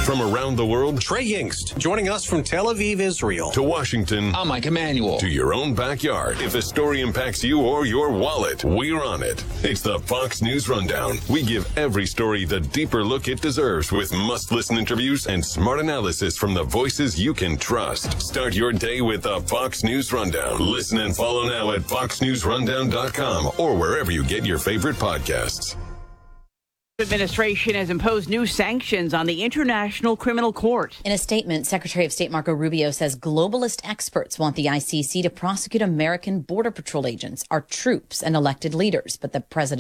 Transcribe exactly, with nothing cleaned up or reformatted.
From around the world, Trey Yingst, joining us from Tel Aviv, Israel. To Washington. I'm Mike Emanuel. To your own backyard. If a story impacts you or your wallet, we're on it. It's the Fox News Rundown. We give every story the deeper look it deserves with must-listen interviews and smart analysis from the voices you can trust. Start your day with the Fox News Rundown. Listen and follow now at fox news rundown dot com or wherever you get your favorite podcasts. The administration has imposed new sanctions on the International Criminal Court. In a statement, Secretary of State Marco Rubio says globalist experts want the I C C to prosecute American Border Patrol agents, our troops, and elected leaders. But the president